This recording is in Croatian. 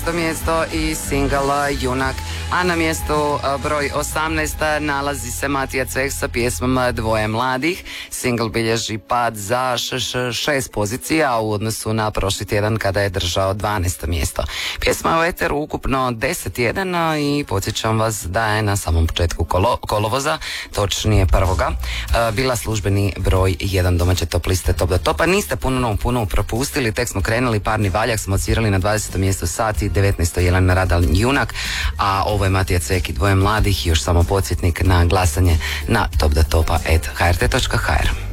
mjesto i single Junak. A na mjestu broj 18 nalazi se Matija Ceh sa pjesmom Dvoje mladih. Single bilježi pad za 6 pozicija u odnosu na prošli tjedan kada je držao 12. mjesto. Pjesma je u eteru ukupno 10 tjedana i podsjećam vas da je na samom početku kolovoza, točnije prvoga, bila službeni broj 1 domaće top liste Top do Topa. Niste puno propustili, tek smo krenuli, parni valjak smo ocirali na 20. mjestu Sati, 19. Jelena Radal Junak, a ovo je Matija Cek i Dvoje mladih, još samo podsjetnik na glasanje na topdatopa@hrt.hr.